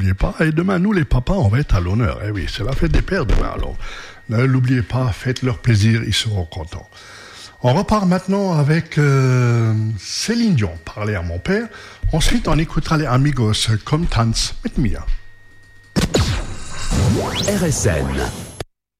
N'oubliez pas, et demain, nous les papas, on va être à l'honneur. Eh oui, c'est la fête des pères demain, alors ne l'oubliez pas, faites leur plaisir, ils seront contents. On repart maintenant avec Céline Dion, Parler à mon père. Ensuite, on écoutera les Amigos, Comme Tanz mit mir. RSN